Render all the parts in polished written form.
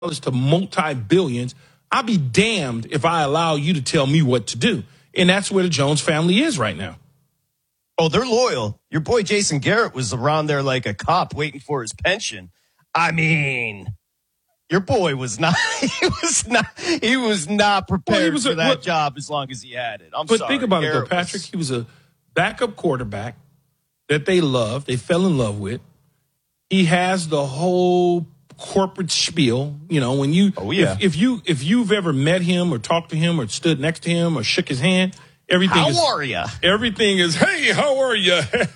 to multi-billions, I'll be damned if I allow you to tell me what to do. And that's where the Jones family is right now. Oh, they're loyal. Your boy Jason Garrett was around there like a cop waiting for his pension. I mean, your boy was not. He was not prepared for that job as long as he had it. But think about it, though, Patrick. He was a backup quarterback that they loved. They fell in love with. He has the whole corporate spiel. You know, when you, if you've ever met him or talked to him or stood next to him or shook his hand, everything is, hey, how are you?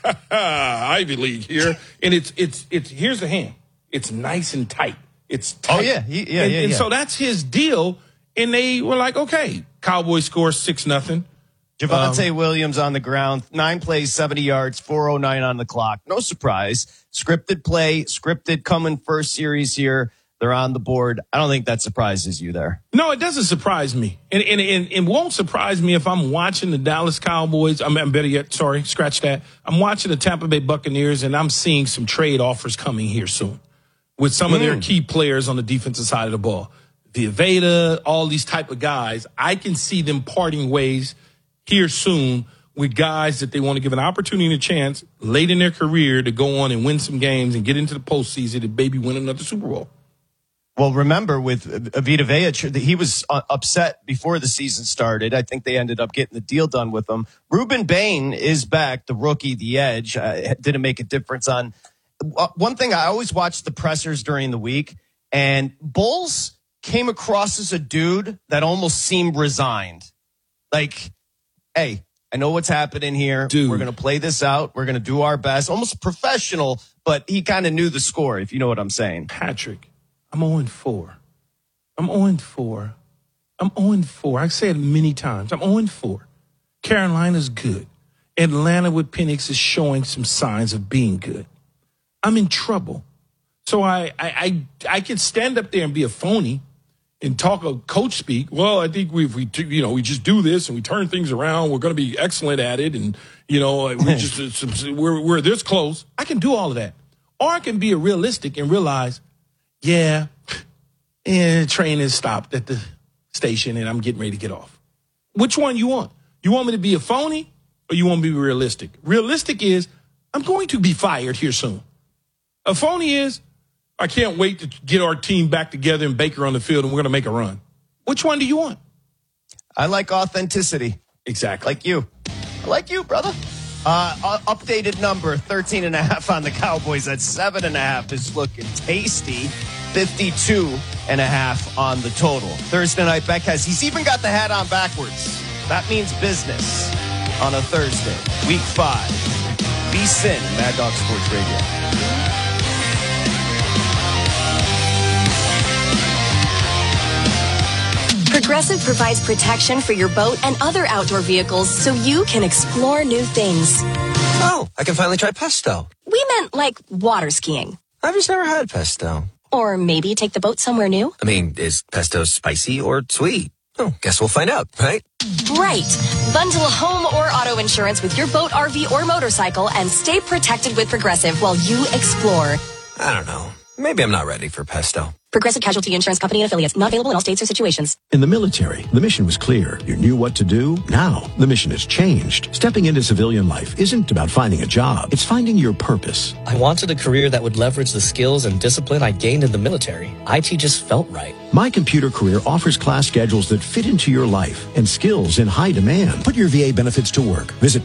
Ivy League here. And it's here's the hand. It's nice and tight. It's tight. Oh, yeah. And so that's his deal. And they were like, okay, Cowboys score 6-0. Javonte Williams on the ground, 9 plays, 70 yards, 4:09 on the clock. No surprise. Scripted play, scripted coming first series here. They're on the board. I don't think that surprises you there. No, it doesn't surprise me. And it won't surprise me if I'm watching the Dallas Cowboys. I'm better yet, scratch that. I'm watching the Tampa Bay Buccaneers, and I'm seeing some trade offers coming here soon with some of their key players on the defensive side of the ball. Vita, all these type of guys. I can see them parting ways here soon with guys that they want to give an opportunity and a chance late in their career to go on and win some games and get into the postseason and maybe win another Super Bowl. Well, remember with Vita Vea, he was upset before the season started. I think they ended up getting the deal done with him. Ruben Bain is back, the rookie, the edge. Didn't make a difference on one thing. I always watch the pressers during the week, and Bowles came across as a dude that almost seemed resigned. Like, hey, I know what's happening here. Dude. We're going to play this out. We're going to do our best. Almost professional, but he kind of knew the score, if you know what I'm saying. Patrick, I'm 0-4. I'm 0-4. I'm 0-4. I said it many times. I'm 0-4. Carolina's good. Atlanta with Penix is showing some signs of being good. I'm in trouble. So I can stand up there and be a phony and talk a coach speak. Well, I think we just do this and we turn things around. We're going to be excellent at it, and we're this close. I can do all of that, or I can be realistic and realize, the train is stopped at the station and I'm getting ready to get off. Which one you want? You want me to be a phony, or you want me to be realistic? Realistic is I'm going to be fired here soon. A phony is I can't wait to get our team back together and Baker on the field, and we're going to make a run. Which one do you want? I like authenticity. Exactly. Like you. I like you, brother. Updated number, 13.5 on the Cowboys. At 7.5 is looking tasty. 52.5 on the total. Thursday Night Beckhead. He's even got the hat on backwards. That means business on a Thursday. Week 5. VSiN, Mad Dog Sports Radio. Progressive provides protection for your boat and other outdoor vehicles so you can explore new things. Oh, I can finally try pesto. We meant like water skiing. I've just never had pesto. Or maybe take the boat somewhere new. I mean, is pesto spicy or sweet? Oh, guess we'll find out, right? Right. Bundle home or auto insurance with your boat, RV, or motorcycle and stay protected with Progressive while you explore. I don't know. Maybe I'm not ready for pesto. Progressive Casualty Insurance Company and Affiliates. Not available in all states or situations. In the military, the mission was clear. You knew what to do. Now, the mission has changed. Stepping into civilian life isn't about finding a job. It's finding your purpose. I wanted a career that would leverage the skills and discipline I gained in the military. IT just felt right. My Computer Career offers class schedules that fit into your life and skills in high demand. Put your VA benefits to work. Visit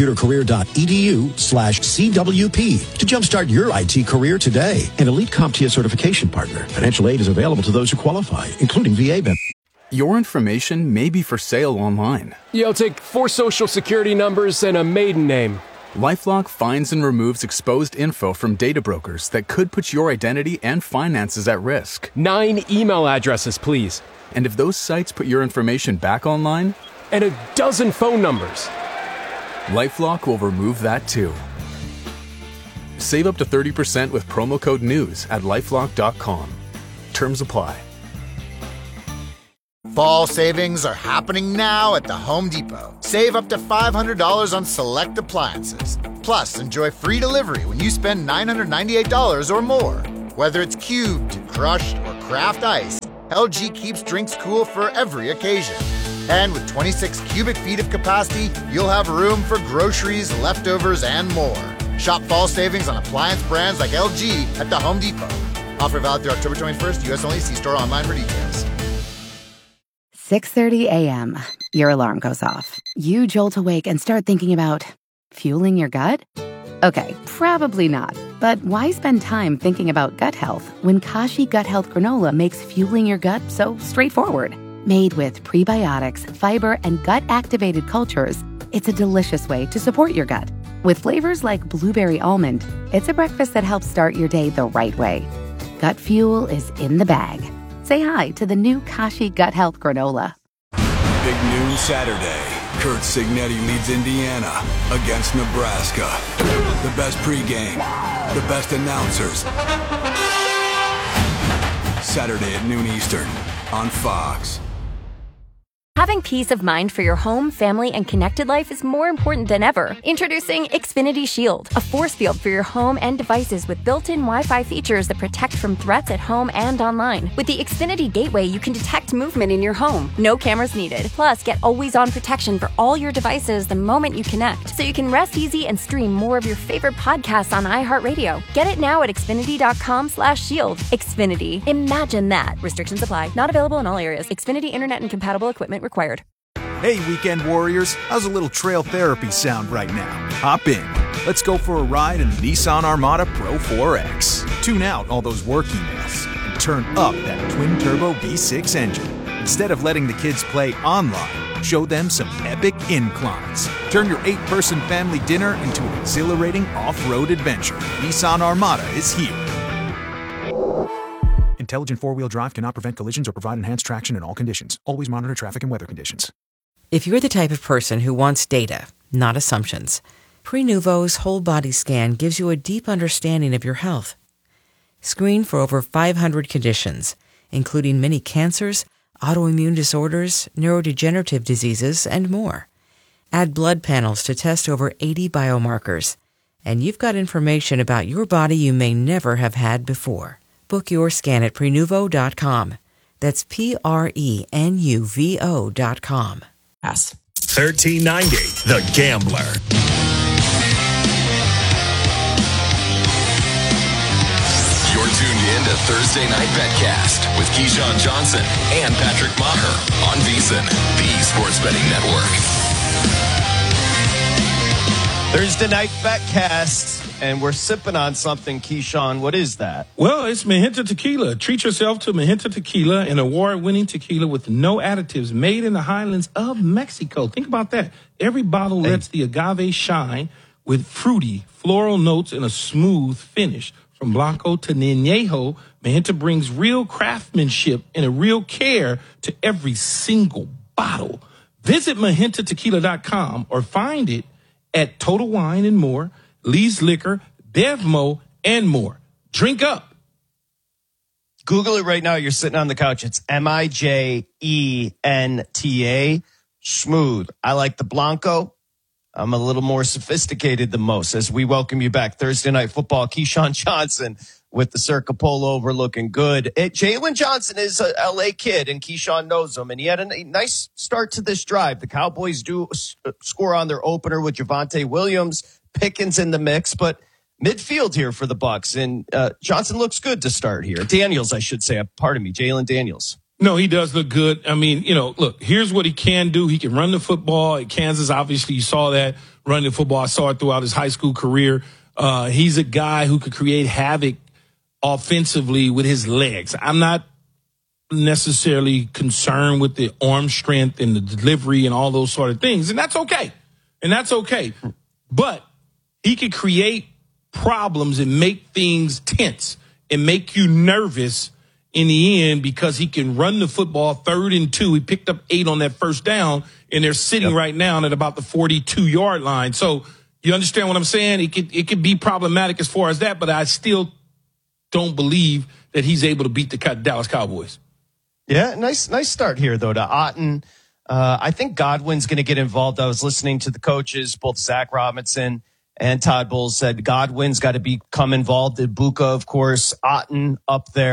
mycomputercareer.edu/CWP to jumpstart your IT career today. An elite CompTIA certification partner. Financial aid is available to those who qualify, including VA benefits. Your information may be for sale online. I'll take 4 social security numbers and a maiden name. LifeLock finds and removes exposed info from data brokers that could put your identity and finances at risk. 9 email addresses, please. And if those sites put your information back online? And a dozen phone numbers. LifeLock will remove that too. Save up to 30% with promo code NEWS at LifeLock.com. Terms apply. Fall savings are happening now at the Home Depot. Save up to $500 on select appliances. Plus, enjoy free delivery when you spend $998 or more. Whether it's cubed, crushed, or craft ice, LG keeps drinks cool for every occasion. And with 26 cubic feet of capacity, you'll have room for groceries, leftovers, and more. Shop fall savings on appliance brands like LG at the Home Depot. Offer valid through October 21st, U.S. only. See store online for details. 6:30 a.m. Your alarm goes off. You jolt awake and start thinking about fueling your gut? Okay, probably not. But why spend time thinking about gut health when Kashi Gut Health Granola makes fueling your gut so straightforward? Made with prebiotics, fiber, and gut-activated cultures, it's a delicious way to support your gut. With flavors like blueberry almond, it's a breakfast that helps start your day the right way. Gut fuel is in the bag. Say hi to the new Kashi Gut Health Granola. Big noon Saturday. Kurt Signetti leads Indiana against Nebraska. The best pregame, the best announcers. Saturday at noon Eastern on Fox. Having peace of mind for your home, family, and connected life is more important than ever. Introducing Xfinity Shield, a force field for your home and devices with built-in Wi-Fi features that protect from threats at home and online. With the Xfinity Gateway, you can detect movement in your home. No cameras needed. Plus, get always-on protection for all your devices the moment you connect, so you can rest easy and stream more of your favorite podcasts on iHeartRadio. Get it now at Xfinity.com/shield. Xfinity. Imagine that. Restrictions apply. Not available in all areas. Xfinity Internet and compatible equipment required. Hey, weekend warriors, how's a little trail therapy sound right now? Hop in. Let's go for a ride in the Nissan Armada Pro 4X. Tune out all those work emails and turn up that twin-turbo V6 engine. Instead of letting the kids play online, show them some epic inclines. Turn your 8-person family dinner into an exhilarating off-road adventure. Nissan Armada is here. Intelligent four-wheel drive cannot prevent collisions or provide enhanced traction in all conditions. Always monitor traffic and weather conditions. If you're the type of person who wants data, not assumptions, Prenuvo's whole body scan gives you a deep understanding of your health. Screen for over 500 conditions, including many cancers, autoimmune disorders, neurodegenerative diseases, and more. Add blood panels to test over 80 biomarkers, and you've got information about your body you may never have had before. Book your scan at Prenuvo.com. That's Prenuvo.com. 1390, The Gambler. You're tuned in to Thursday Night Betcast with Keyshawn Johnson and Patrick Maher on VSiN, the Sports Betting Network. Thursday Night Betcast, and we're sipping on something, Keyshawn. What is that? Well, it's Magenta Tequila. Treat yourself to Magenta Tequila, an award-winning tequila with no additives, made in the highlands of Mexico. Think about that. Every bottle lets the agave shine with fruity, floral notes and a smooth finish. From Blanco to Añejo, Magenta brings real craftsmanship and a real care to every single bottle. Visit MagentaTequila.com or find it at Total Wine and More, Lee's Liquor, Bevmo, and more. Drink up. Google it right now. You're sitting on the couch. It's Mijenta. Smooth. I like the Blanco. I'm a little more sophisticated than most as we welcome you back. Thursday Night Football. Keyshawn Johnson with the Circa pullover looking good. Jalen Johnson is a L.A. kid, and Keyshawn knows him, and he had a nice start to this drive. The Cowboys do score on their opener with Javonte Williams, Pickens in the mix, but midfield here for the Bucs, and Johnson looks good to start here. Daniels, I should say. Pardon me, Jalen Daniels. No, he does look good. I mean, look, here's what he can do. He can run the football. At Kansas, obviously, you saw that running the football. I saw it throughout his high school career. He's a guy who could create havoc offensively with his legs. I'm not necessarily concerned with the arm strength and the delivery and all those sort of things. And that's okay. But he could create problems and make things tense and make you nervous in the end because he can run the football 3rd and 2. He picked up 8 on that first down, and they're sitting right now at about the 42-yard line. So you understand what I'm saying? It could be problematic as far as that, but I still don't believe that he's able to beat the Dallas Cowboys. Yeah, nice start here, though, to Otten. I think Godwin's going to get involved. I was listening to the coaches, both Zach Robinson and Todd Bowles said Godwin's got to become involved. Ibuka, of course, Otten up there.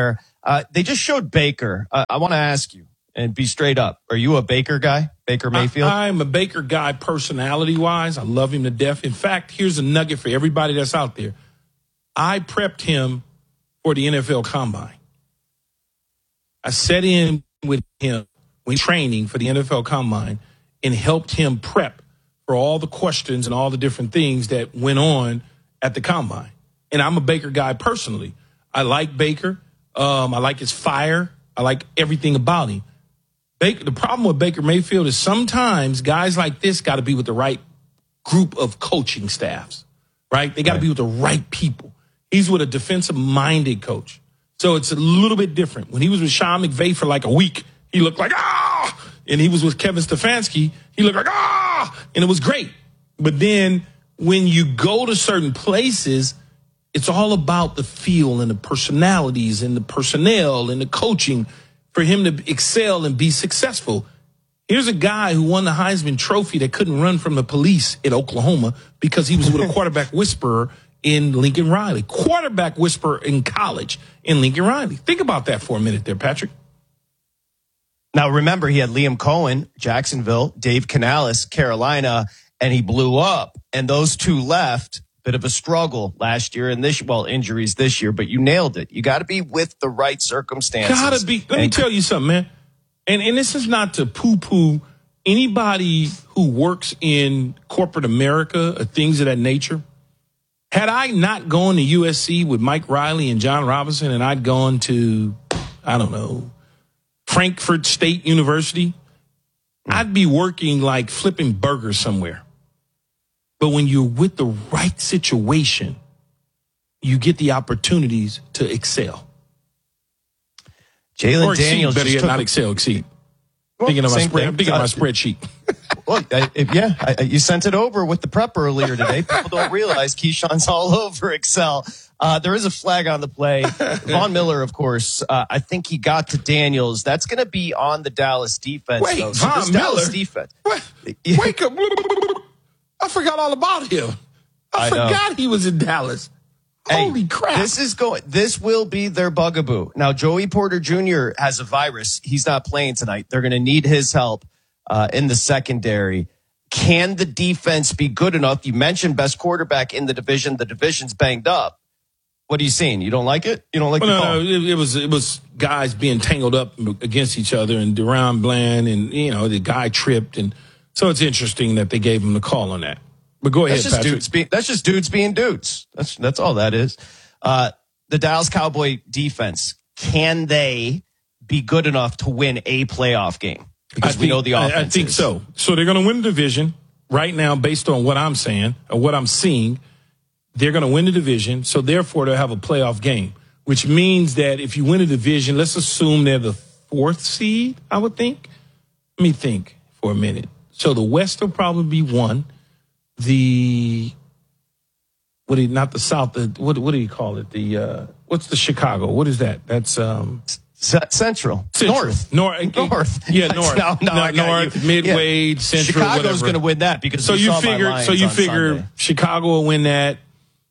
They just showed Baker. I want to ask you and be straight up. Are you a Baker guy? Baker Mayfield? I'm a Baker guy personality-wise. I love him to death. In fact, here's a nugget for everybody that's out there. I prepped him for the NFL Combine. I sat in with him when training for the NFL Combine and helped him prep for all the questions and all the different things that went on at the Combine. And I'm a Baker guy personally. I like Baker. I like his fire. I like everything about him. The problem with Baker Mayfield is sometimes guys like this got to be with the right group of coaching staffs, right? They got to be with the right people. He's with a defensive-minded coach. So it's a little bit different. When he was with Sean McVay for like a week, he looked like, ah! And he was with Kevin Stefanski, he looked like, ah! And it was great. But then when you go to certain places, it's all about the feel and the personalities and the personnel and the coaching for him to excel and be successful. Here's a guy who won the Heisman Trophy that couldn't run from the police in Oklahoma because he was with a quarterback whisperer in Lincoln Riley. Quarterback whisperer in college in Lincoln Riley. Think about that for a minute there, Patrick. Now, remember, he had Liam Cohen, Jacksonville, Dave Canales, Carolina, and he blew up. And those two left. Bit of a struggle last year and injuries this year, but you nailed it. You got to be with the right circumstances. Gotta be. Let me tell you something, man. And this is not to poo-poo anybody who works in corporate America or things of that nature. Had I not gone to USC with Mike Riley and John Robinson and I'd gone to, I don't know, Frankfurt State University, I'd be working like flipping burgers somewhere. But when you're with the right situation, you get the opportunities to excel. Jalen Daniels better yet, not excel, exceed. Thinking of my spreadsheet. Well, you sent it over with the prep earlier today. People don't realize Keyshawn's all over Excel. There is a flag on the play. Von Miller, of course, I think he got to Daniels. That's going to be on the Dallas defense. Wait, though. Von Miller? Dallas defense. Wake up. I forgot all about him. I forgot he was in Dallas. Holy crap. This will be their bugaboo. Now, Joey Porter Jr. has a virus. He's not playing tonight. They're going to need his help in the secondary. Can the defense be good enough? You mentioned best quarterback in the division. The division's banged up. What are you seeing? You don't like it? You don't like the call? No, it was guys being tangled up against each other, and Deron Bland, and the guy tripped, and so it's interesting that they gave him the call on that. But go ahead, Patrick. That's just dudes being dudes. That's all that is. The Dallas Cowboy defense, can they be good enough to win a playoff game? Because we know the offense. I think so. So they're going to win the division right now, based on what I'm saying or what I'm seeing. They're going to win the division, so therefore they'll have a playoff game, which means that if you win a division, let's assume they're the 4th seed, I would think. Let me think for a minute. So the West will probably be 1. Not the South, what do you call it? What's the Chicago? What is that? That's Central. North. Yeah, North. North, Midway, yeah. Central, Chicago's going to win that because you figure Chicago will win that,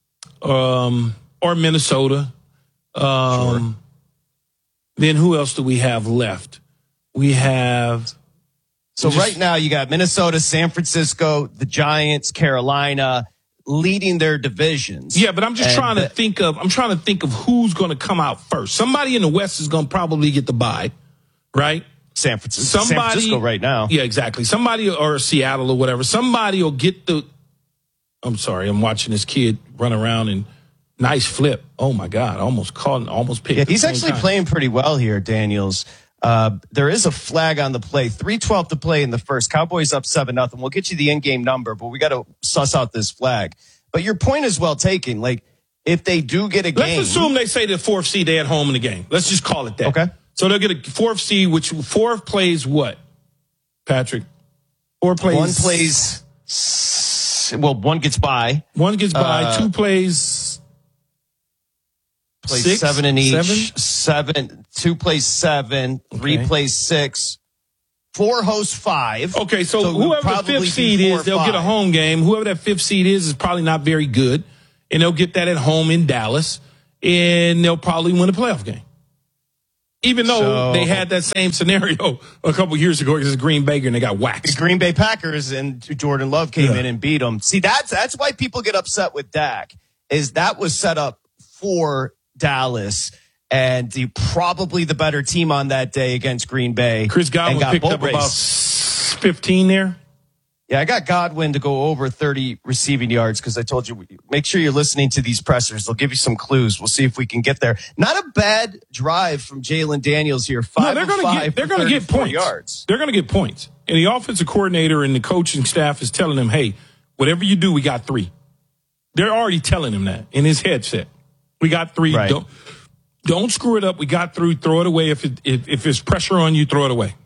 or Minnesota. Sure. Then who else do we have left? We have. So right now you got Minnesota, San Francisco, the Giants, Carolina leading their divisions. Yeah, but I'm just trying to think of who's going to come out first. Somebody in the West is going to probably get the bye, right? San Francisco right now. Yeah, exactly. Somebody, or Seattle or whatever. Somebody will get the. I'm sorry, I'm watching this kid run around and nice flip. Oh my God, almost picked. Yeah, he's actually playing pretty well here, Daniels. There is a flag on the play. 3:12 to play in the first. Cowboys up 7-0. We'll get you the in-game number, but we got to suss out this flag. But your point is well taken. Like, if they do get a game. Let's assume they say the 4th seed, they at home in the game. Let's just call it that. Okay. So they'll get a 4th seed, which 4 plays what, Patrick? 4 plays. 1 plays. Well, 1 gets by. 1 gets by. 2 plays. Plays 6, 7 in each. 7. 2 plays 7. 3 plays 6. 4 hosts 5. Okay, so whoever the 5th seed is, they'll get a home game. Whoever that 5th seed is probably not very good, and they'll get that at home in Dallas, and they'll probably win a playoff game. Even though they had that same scenario a couple years ago against Green Bay and they got waxed. The Green Bay Packers and Jordan Love came in and beat them. See, that's why people get upset with Dak, is that was set up for Dallas and probably the better team on that day against Green Bay. Chris Godwin picked up about 15 there. Yeah, I got Godwin to go over 30 receiving yards because I told you, make sure you're listening to these pressers. They'll give you some clues. We'll see if we can get there. Not a bad drive from Jalen Daniels here. They're going to get points. Yards. They're going to get points. And the offensive coordinator and the coaching staff is telling them, hey, whatever you do, we got 3. They're already telling him that in his headset. We got 3. Right. Don't screw it up. We got 3. Throw it away. If there's pressure on you, throw it away.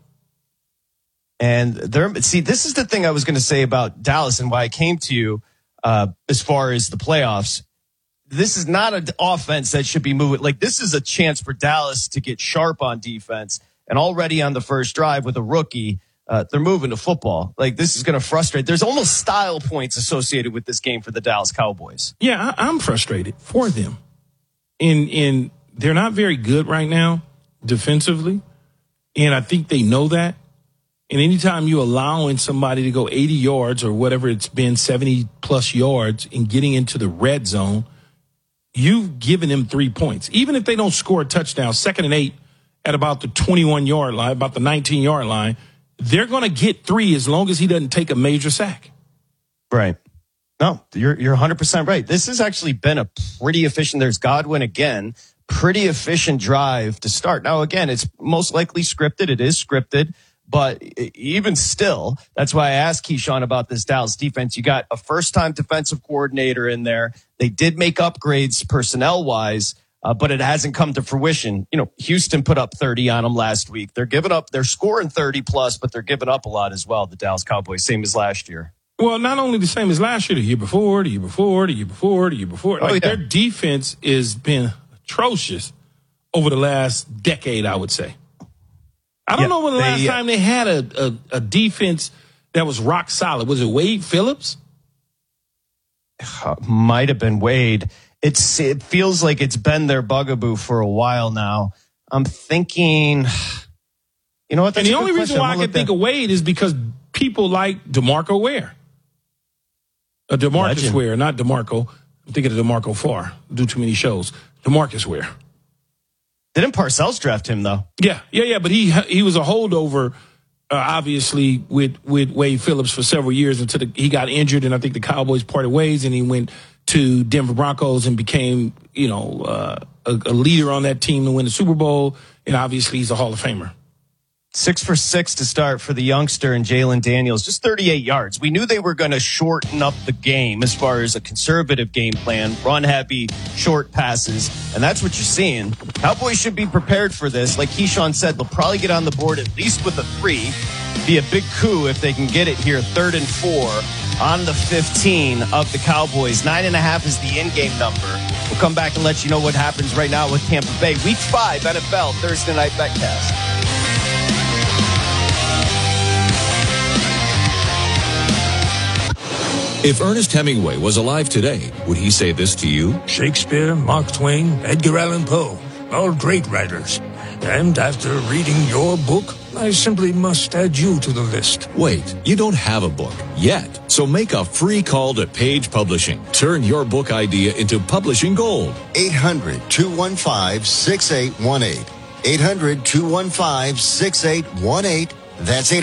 And this is the thing I was going to say about Dallas and why I came to you as far as the playoffs. This is not an offense that should be moving. Like, this is a chance for Dallas to get sharp on defense. And already on the first drive with a rookie, they're moving to football. Like, this is going to frustrate. There's almost style points associated with this game for the Dallas Cowboys. Yeah, I'm frustrated for them. In they're not very good right now defensively, and I think they know that. And anytime you're allowing somebody to go 80 yards or whatever it's been, 70-plus yards, and getting into the red zone, you've given them 3 points. Even if they don't score a touchdown, 2nd and 8 at about the 21-yard line, about the 19-yard line, they're going to get 3 as long as he doesn't take a major sack. Right. No, you're 100% right. This has actually been a pretty efficient. There's Godwin again. Pretty efficient drive to start. Now, again, it's most likely scripted. It is scripted. But even still, that's why I asked Keyshawn about this Dallas defense. You got a first-time defensive coordinator in there. They did make upgrades personnel-wise, but it hasn't come to fruition. You know, Houston put up 30 on them last week. They're scoring 30-plus, but they're giving up a lot as well, the Dallas Cowboys, same as last year. Well, not only the same as last year, the year before, the year before, the year before, the year before. Their defense has been atrocious over the last decade, I would say. I don't know when the last time they had a defense that was rock solid. Was it Wade Phillips? Might have been Wade. It feels like it's been their bugaboo for a while now. I'm thinking, you know what? And the only reason why I can think of Wade is because people like DeMarco Ware. DeMarcus Ware, not DeMarco. I'm thinking of DeMarco Farr. Do too many shows. DeMarcus Ware. Didn't Parcells draft him, though? Yeah. But he was a holdover, obviously, with Wade Phillips for several years until he got injured, and I think the Cowboys parted ways, and he went to Denver Broncos and became, a leader on that team to win the Super Bowl, and obviously he's a Hall of Famer. 6 for 6 to start for the youngster and Jalen Daniels, just 38 yards. We knew they were going to shorten up the game as far as a conservative game plan, run heavy, short passes, and that's what you're seeing. Cowboys should be prepared for this. Like Keyshawn said, they'll probably get on the board at least with a 3. Be a big coup if they can get it here, 3rd and 4 on the 15 of the Cowboys. 9.5 is the in-game number. We'll come back and let you know what happens right now with Tampa Bay. Week 5 NFL Thursday Night Betcast. If Ernest Hemingway was alive today, would he say this to you? Shakespeare, Mark Twain, Edgar Allan Poe, all great writers. And after reading your book, I simply must add you to the list. Wait, you don't have a book yet. So make a free call to Page Publishing. Turn your book idea into publishing gold. 800-215-6818. 800-215-6818. That's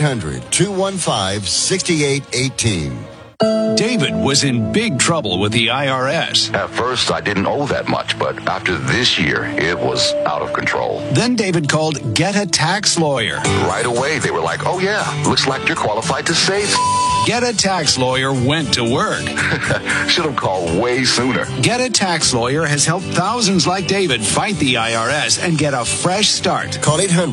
800-215-6818. David was in big trouble with the IRS. At first, I didn't owe that much, but after this year, it was out of control. Then David called Get a Tax Lawyer. Right away, they were like, oh yeah, looks like you're qualified to save. Get a Tax Lawyer went to work. Should have called way sooner. Get a Tax Lawyer has helped thousands like David fight the IRS and get a fresh start. Call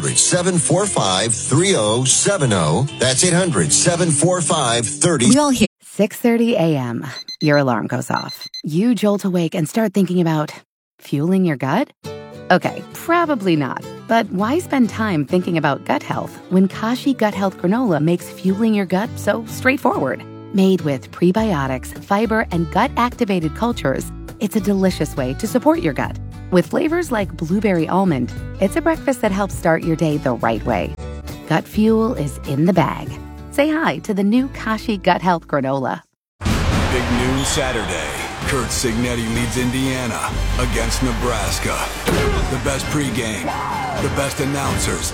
800-745-3070. That's 800-745-3070. We all hear 6:30 a.m. Your alarm goes off. You jolt awake and start thinking about fueling your gut? Okay, probably not. But why spend time thinking about gut health when Kashi Gut Health Granola makes fueling your gut so straightforward? Made with prebiotics, fiber, and gut-activated cultures, it's a delicious way to support your gut. With flavors like blueberry almond, it's a breakfast that helps start your day the right way. Gut Fuel is in the bag. Say hi to the new Kashi Gut Health Granola. Big noon Saturday. Kurt Signetti leads Indiana against Nebraska. The best pregame, the best announcers.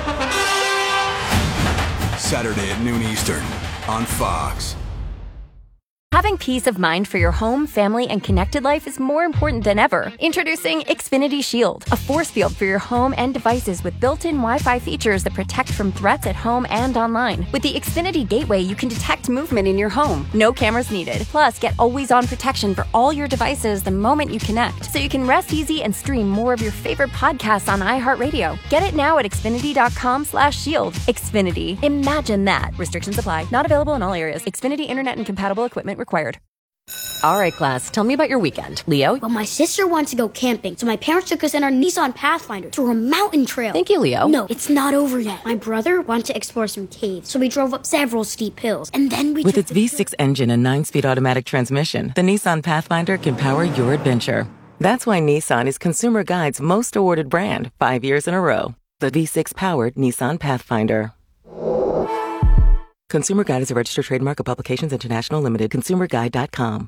Saturday at noon Eastern on Fox. Having peace of mind for your home, family, and connected life is more important than ever. Introducing Xfinity Shield, a force field for your home and devices with built-in Wi-Fi features that protect from threats at home and online. With the Xfinity Gateway, you can detect movement in your home. No cameras needed. Plus, get always-on protection for all your devices the moment you connect, so you can rest easy and stream more of your favorite podcasts on iHeartRadio. Get it now at Xfinity.com/shield. Xfinity. Imagine that. Restrictions apply. Not available in all areas. Xfinity Internet and compatible equipment required. All right, class, tell me about your weekend. Leo? Well, my sister wants to go camping, so my parents took us in our Nissan Pathfinder through a mountain trail. Thank you, Leo. No, it's not over yet. My brother wanted to explore some caves, so we drove up several steep hills, and then we With its V6 engine and 9-speed automatic transmission, the Nissan Pathfinder can power your adventure. That's why Nissan is Consumer Guide's most awarded brand 5 years in a row. The V6-powered Nissan Pathfinder. Consumer Guide is a registered trademark of Publications International Limited. ConsumerGuide.com.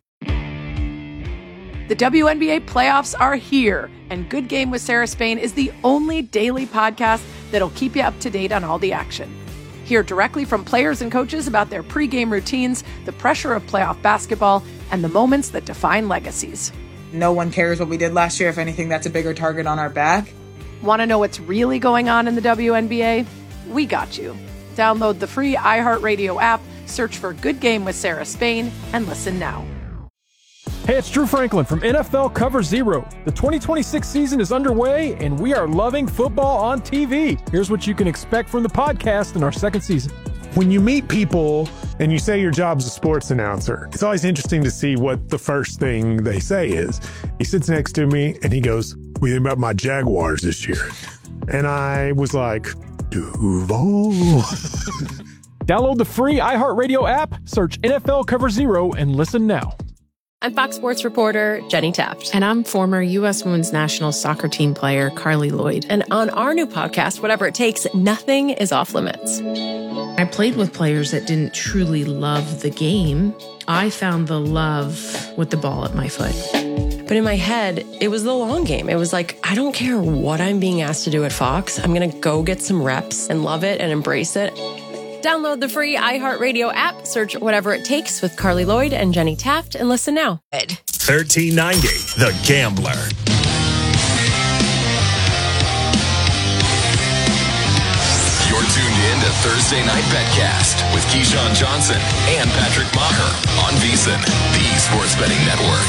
The WNBA playoffs are here, and Good Game with Sarah Spain is the only daily podcast that'll keep you up to date on all the action. Hear directly from players and coaches about their pregame routines, the pressure of playoff basketball, and the moments that define legacies. No one cares what we did last year. If anything, that's a bigger target on our back. Want to know what's really going on in the WNBA? We got you. Download the free iHeartRadio app, search for Good Game with Sarah Spain, and listen now. Hey, it's Drew Franklin from NFL Cover Zero. The 2026 season is underway, and we are loving football on TV. Here's what you can expect from the podcast in our second season. When you meet people and you say your job's a sports announcer, it's always interesting to see what the first thing they say is. He sits next to me, and he goes, "What do you think about my Jaguars this year?" And I was like, Duval. Download the free iHeartRadio app, search NFL Cover Zero, and listen now. I'm Fox Sports reporter Jenny Taft. And I'm former U.S. Women's National Soccer Team player Carly Lloyd. And on our new podcast, Whatever It Takes, nothing is off limits. I played with players that didn't truly love the game. I found the love with the ball at my foot. But in my head, it was the long game. It was like, I don't care what I'm being asked to do at Fox. I'm going to go get some reps and love it and embrace it. Download the free iHeartRadio app, search Whatever It Takes with Carly Lloyd and Jenny Taft, and listen now. 1390, The Gambler. You're tuned in to Thursday Night Betcast with Keyshawn Johnson and Patrick Maher on VSiN, the Sports Betting Network.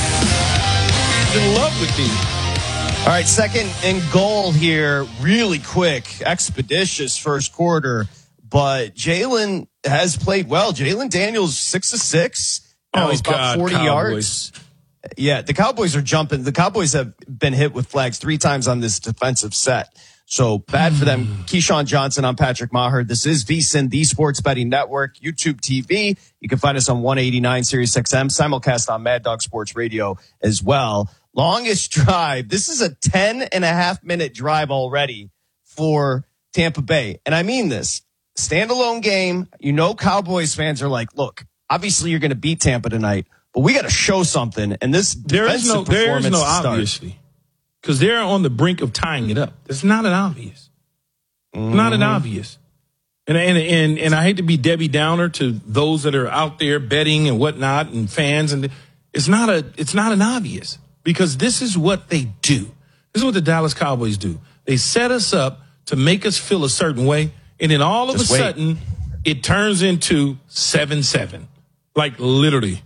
In love with these. All right, second and goal here. Really quick, expeditious first quarter. But Jalen has played well. Jalen Daniels, 6 of 6. He's about 40 yards. Yeah, the Cowboys are jumping. The Cowboys have been hit with flags 3 times on this defensive set. So bad for them. Keyshawn Johnson, I'm Patrick Maher. This is VSiN, the Sports Betting Network, YouTube TV. You can find us on 189 Sirius XM, simulcast on Mad Dog Sports Radio as well. Longest drive. This is a 10.5-minute drive already for Tampa Bay. And I mean this. Standalone game. You know, Cowboys fans are like, look, obviously you're going to beat Tampa tonight, but we got to show something. And this defensive performance there is no obviously, because they're on the brink of tying it up. It's not an obvious. Not an obvious. And I hate to be Debbie Downer to those that are out there betting and whatnot and fans, and it's not an obvious, because this is what they do. This is what the Dallas Cowboys do. They set us up to make us feel a certain way. And then all of a sudden, it turns into 7-7. Like literally.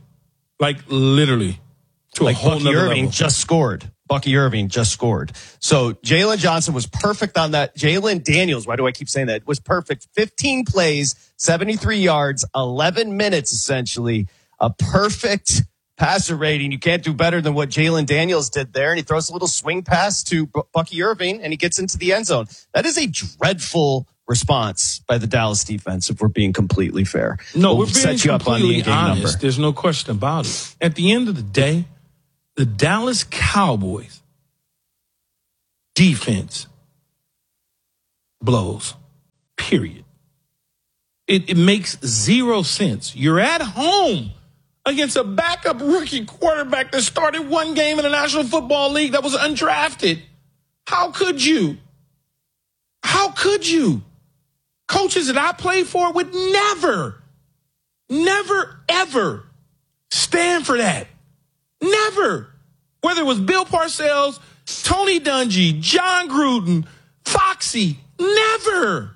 To a whole Bucky Irving level. just scored. Bucky Irving just scored. So Jalen Johnson was perfect on that. Jalen Daniels, why do I keep saying that? Was perfect. 15 plays, 73 yards, 11 minutes essentially. A perfect passer rating. You can't do better than what Jalen Daniels did there. And he throws a little swing pass to Bucky Irving, and he gets into the end zone. That is a dreadful response by the Dallas defense, if we're being completely fair. No, we'll we're being set you up on the completely in-game honest. number. There's no question about it. At the end of the day, the Dallas Cowboys defense blows, period. It makes zero sense. You're at home against a backup rookie quarterback that started one game in the National Football League that was undrafted. How could you? How could you? Coaches that I played for would never, ever stand for that. Never. Whether it was Bill Parcells, Tony Dungy, John Gruden, Foxy, never.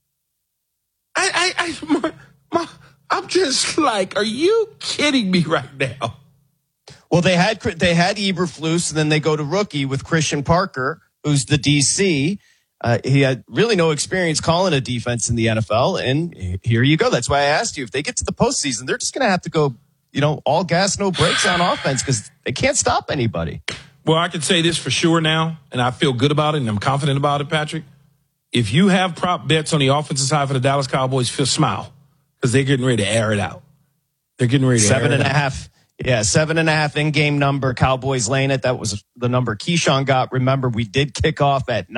I'm just like, are you kidding me right now? Well, they had Eberflus, and then they go to rookie with Christian Parker, who's the DC. He had really no experience calling a defense in the NFL, and here you go. That's why I asked you, if they get to the postseason, they're just going to have to go, all gas, no brakes on offense because they can't stop anybody. Well, I can say this for sure now, and I feel good about it, and I'm confident about it, Patrick. If you have prop bets on the offensive side for the Dallas Cowboys, smile because they're getting ready to air it out. They're getting ready to air it out. 7.5. Yeah, 7.5 in-game number. Cowboys laying it. That was the number Keyshawn got. Remember, we did kick off at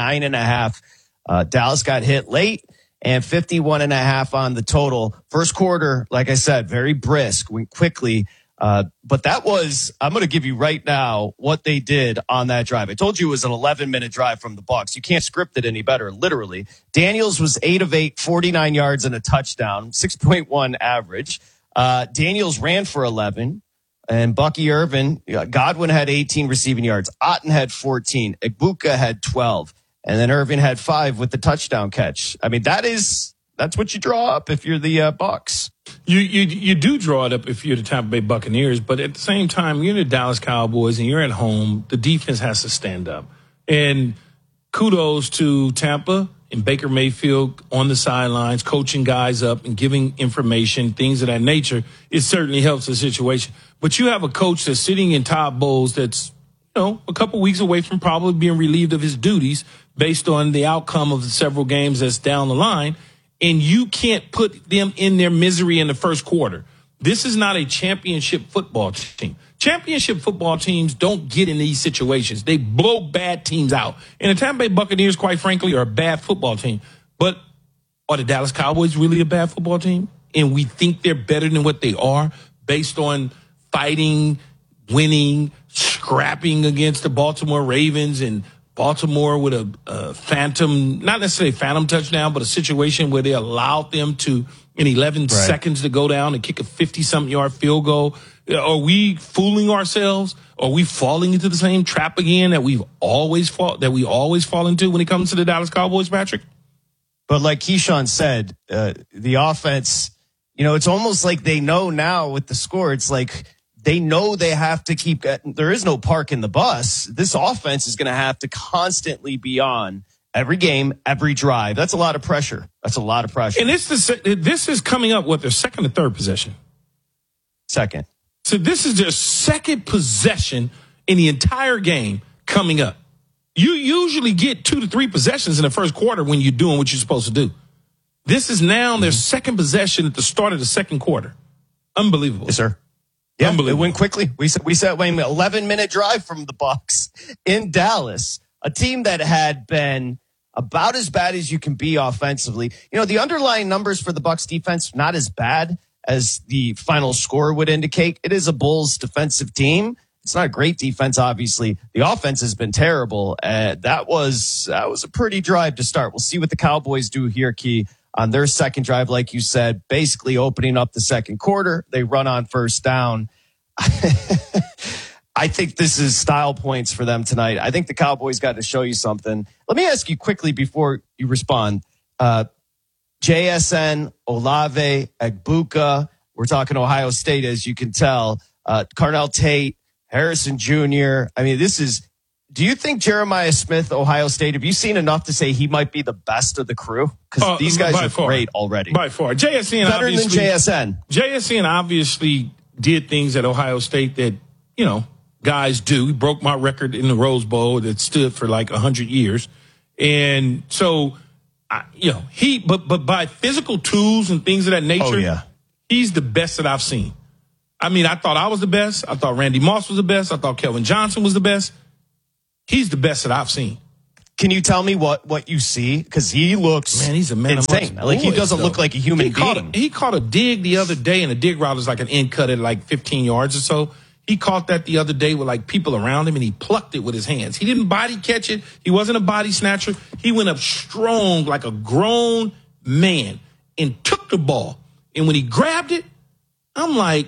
9.5. Dallas got hit late, and 51.5 on the total. First quarter, like I said, very brisk, went quickly. But that was, I'm going to give you right now what they did on that drive. I told you it was an 11-minute drive from the Bucs. You can't script it any better, literally. Daniels was 8 of 8, 49 yards and a touchdown, 6.1 average. Daniels ran for 11. And Bucky Irvin, Godwin had 18 receiving yards. Otten had 14. Egbuka had 12. And then Irvin had 5 with the touchdown catch. I mean, that's what you draw up if you're the Bucs. You do draw it up if you're the Tampa Bay Buccaneers, but at the same time, you're the Dallas Cowboys and you're at home. The defense has to stand up. And kudos to Tampa and Baker Mayfield on the sidelines, coaching guys up and giving information, things of that nature. It certainly helps the situation. But you have a coach that's sitting in Todd Bowles that's, a couple weeks away from probably being relieved of his duties based on the outcome of the several games that's down the line. And you can't put them in their misery in the first quarter. This is not a championship football team. Championship football teams don't get in these situations. They blow bad teams out. And the Tampa Bay Buccaneers, quite frankly, are a bad football team. But are the Dallas Cowboys really a bad football team? And we think they're better than what they are based on fighting, winning, scrapping against the Baltimore Ravens and Baltimore with a phantom, not necessarily phantom touchdown, but a situation where they allowed them to, in 11 seconds, to go down and kick a 50-something yard field goal. Are we fooling ourselves? Are we falling into the same trap again that we always fall into when it comes to the Dallas Cowboys, Patrick? But like Keyshawn said, the offense, it's almost like they know now with the score. It's like they know they have to keep. There is no park in the bus. This offense is going to have to constantly be on every game, every drive. That's a lot of pressure. And this is coming up with their second or third possession. Second. So this is their second possession in the entire game coming up. You usually get 2 to 3 possessions in the first quarter when you're doing what you're supposed to do. This is now their second possession at the start of the second quarter. Unbelievable. Yes, sir. Yeah, it went quickly. We said 11-minute drive from the Bucs in Dallas, a team that had been about as bad as you can be offensively. The underlying numbers for the Bucs defense, not as bad as the final score would indicate. It is a Bulls defensive team. It's not a great defense, obviously. The offense has been terrible. That was a pretty drive to start. We'll see what the Cowboys do here, Key, on their second drive, like you said, basically opening up the second quarter. They run on first down. I think this is style points for them tonight. I think the Cowboys got to show you something. Let me ask you quickly before you respond. JSN, Olave, Egbuka. We're talking Ohio State, as you can tell. Carnell Tate, Harrison Jr. I mean, do you think Jeremiah Smith, Ohio State, have you seen enough to say he might be the best of the crew? Because these guys are great already. By far. JSN better than JSN. JSN obviously did things at Ohio State that, guys do. He broke my record in the Rose Bowl that stood for like 100 years. And so, but by physical tools and things of that nature, he's the best that I've seen. I mean, I thought I was the best. I thought Randy Moss was the best. I thought Kelvin Johnson was the best. He's the best that I've seen. Can you tell me what you see? Because he looks he's a man insane. Like, he doesn't look like a human being. He caught a dig the other day, and a dig route is like an end cut at like 15 yards or so. He caught that the other day with like people around him, and he plucked it with his hands. He didn't body catch it. He wasn't a body snatcher. He went up strong like a grown man and took the ball. And when he grabbed it, I'm like,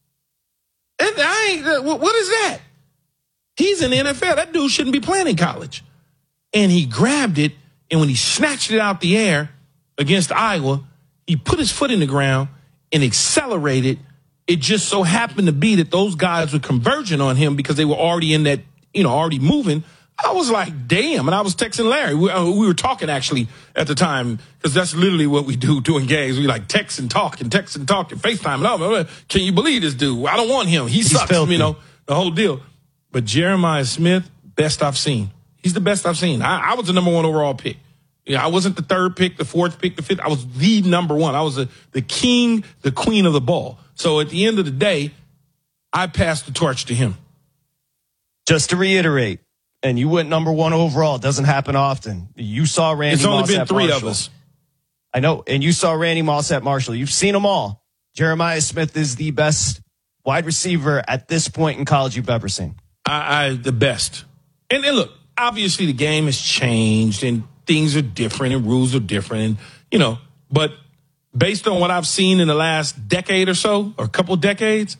what is that? He's in the NFL. That dude shouldn't be playing in college. And he grabbed it, and when he snatched it out the air against Iowa, he put his foot in the ground and accelerated. It just so happened to be that those guys were converging on him because they were already in that, already moving. I was like, damn. And I was texting Larry. We were talking actually at the time, because that's literally what we do doing games. We like text and talk and FaceTime. No, can you believe this dude? I don't want him. He sucks, the whole deal. But Jeremiah Smith, best I've seen. He's the best I've seen. I was the number 1 overall pick. I wasn't the 3rd pick, the 4th pick, the 5th. I was the number 1. I was the king, the queen of the ball. So at the end of the day, I passed the torch to him. Just to reiterate, and you went number 1 overall. It doesn't happen often. You saw Randy Moss at Marshall. It's only been 3 of us. I know, and you saw Randy Moss at Marshall. You've seen them all. Jeremiah Smith is the best wide receiver at this point in college you've ever seen. The best. And look, obviously the game has changed and things are different and rules are different. And, but based on what I've seen in the last decade or so, or a couple of decades,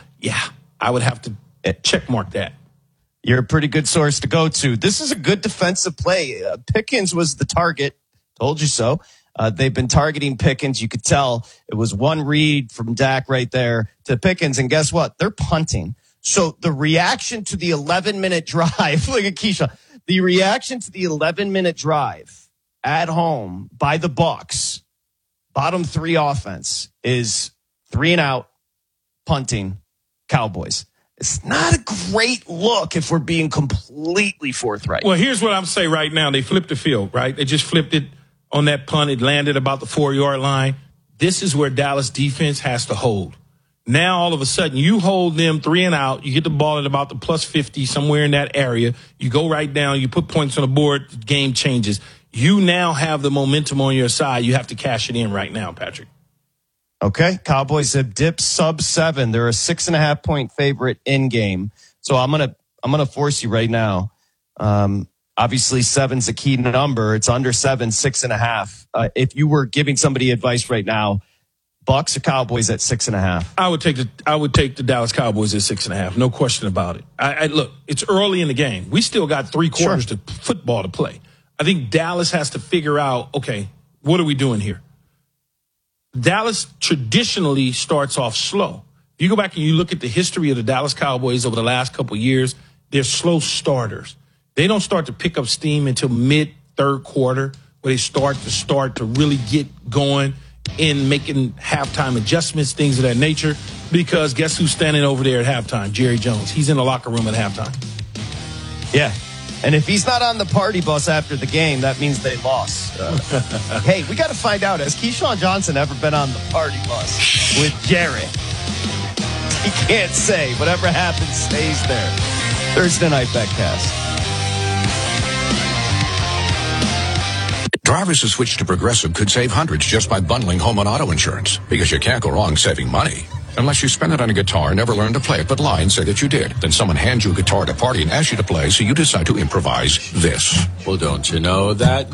I would have to check mark that. You're a pretty good source to go to. This is a good defensive play. Pickens was the target. Told you so. They've been targeting Pickens. You could tell it was one read from Dak right there to Pickens. And guess what? They're punting. So the reaction to the 11-minute drive, look at Keyshawn, the reaction to the 11-minute drive at home by the Bucs, bottom 3 offense, is 3 and out, punting, Cowboys. It's not a great look if we're being completely forthright. Well, here's what I'm saying right now. They flipped the field, right? They just flipped it on that punt. It landed about the 4-yard line. This is where Dallas defense has to hold. Now, all of a sudden, you hold them 3 and out. You get the ball at about the plus 50, somewhere in that area. You go right down. You put points on the board. The game changes. You now have the momentum on your side. You have to cash it in right now, Patrick. Okay. Cowboys have dipped sub 7. They're a 6.5 point favorite in game. So I'm going to force you right now. Obviously 7's a key number. It's under 7, 6.5. If you were giving somebody advice right now, Bucs or Cowboys at 6.5? I would take the Dallas Cowboys at 6.5. No question about it. Look, it's early in the game. We still got 3 quarters to football to play. I think Dallas has to figure out, okay, what are we doing here? Dallas traditionally starts off slow. If you go back and you look at the history of the Dallas Cowboys over the last couple of years, they're slow starters. They don't start to pick up steam until mid-3rd quarter, where they start to really get going in making halftime adjustments, things of that nature, because guess who's standing over there at halftime? Jerry Jones. He's in the locker room at halftime. Yeah. And if he's not on the party bus after the game, that means they lost. Hey, we got to find out, has Keyshawn Johnson ever been on the party bus with Jerry? He can't say. Whatever happens stays there. Thursday Night Betcast. Drivers who switch to Progressive could save hundreds just by bundling home and auto insurance, because you can't go wrong saving money. Unless you spend it on a guitar and never learn to play it, but lie and say that you did. Then someone hands you a guitar at a party and asks you to play, so you decide to improvise this. Well, don't you know that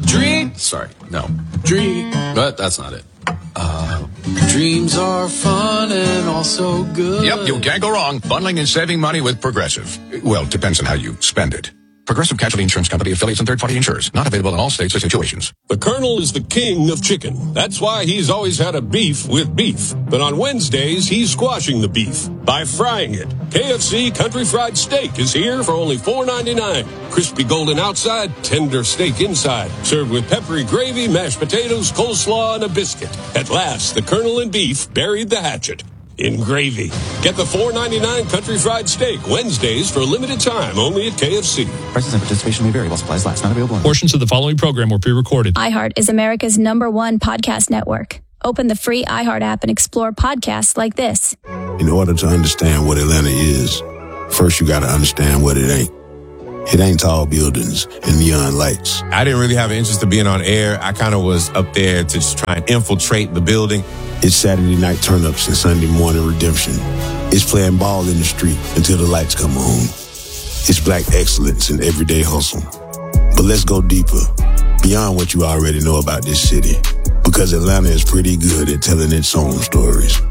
but that's not it. Dreams are fun and also good. Yep, you can't go wrong bundling and saving money with Progressive. Well, it depends on how you spend it. Progressive Casualty Insurance Company, affiliates, and third-party insurers. Not available in all states or situations. The Colonel is the king of chicken. That's why he's always had a beef with beef. But on Wednesdays, he's squashing the beef by frying it. KFC Country Fried Steak is here for only $4.99. Crispy golden outside, tender steak inside. Served with peppery gravy, mashed potatoes, coleslaw, and a biscuit. At last, the Colonel and beef buried the hatchet in gravy. Get the $4.99 Country Fried Steak Wednesdays for a limited time only at KFC. Prices and participation may vary while supplies last. Not available. Portions of the following program were pre-recorded. iHeart is America's #1 podcast network. Open the free iHeart app and explore podcasts like this. In order to understand what Atlanta is, first you got to understand what it ain't. It ain't tall buildings and neon lights. I didn't really have an interest in being on air. I kind of was up there to just try and infiltrate the building. It's Saturday night turn-ups and Sunday morning redemption. It's playing ball in the street until the lights come on. It's black excellence in everyday hustle. But let's go deeper, beyond what you already know about this city, because Atlanta is pretty good at telling its own stories.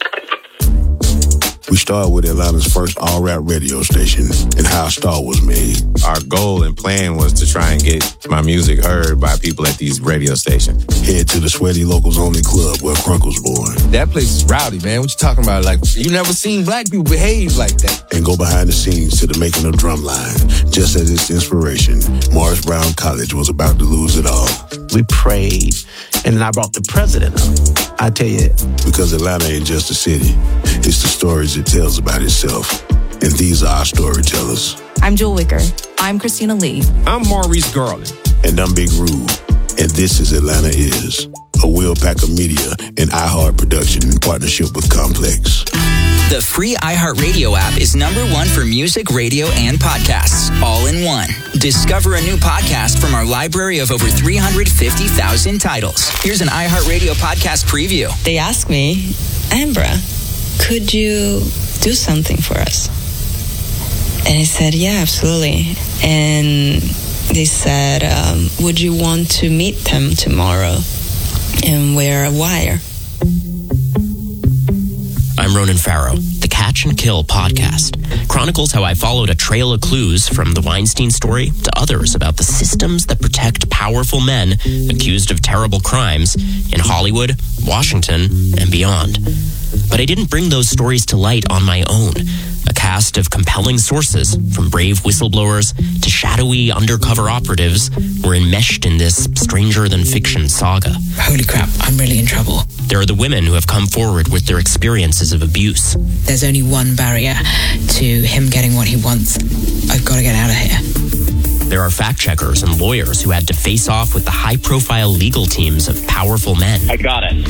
We start with Atlanta's first all-rap radio station and how a star was made. Our goal and plan was to try and get my music heard by people at these radio stations. Head to the Sweaty Locals Only Club where Crunk was born. That place is rowdy, man. What you talking about? Like, you never seen black people behave like that. And go behind the scenes to the making of Drumline. Just as its inspiration, Morris Brown College was about to lose it all. We prayed, and then I brought the president up. I tell you. Because Atlanta ain't just a city. It's the stories it tells about itself. And these are our storytellers. I'm Jewel Wicker. I'm Christina Lee. I'm Maurice Garland. And I'm Big Rube. And this is Atlanta Is, a Will Packer Media and iHeart production in partnership with Complex. The free iHeartRadio app is #1 for music, radio, and podcasts, all in one. Discover a new podcast from our library of over 350,000 titles. Here's an iHeartRadio podcast preview. They asked me, Ambra, could you do something for us? And I said, yeah, absolutely. And they said, would you want to meet them tomorrow and wear a wire? I'm Ronan Farrow. The Catch and Kill podcast chronicles how I followed a trail of clues from the Weinstein story to others about the systems that protect powerful men accused of terrible crimes in Hollywood, Washington, and beyond. But I didn't bring those stories to light on my own. A cast of compelling sources, from brave whistleblowers to shadowy undercover operatives, were enmeshed in this stranger-than-fiction saga. Holy crap, I'm really in trouble. There are the women who have come forward with their experiences of abuse. There's only one barrier to him getting what he wants. I've got to get out of here. There are fact-checkers and lawyers who had to face off with the high-profile legal teams of powerful men. I got it.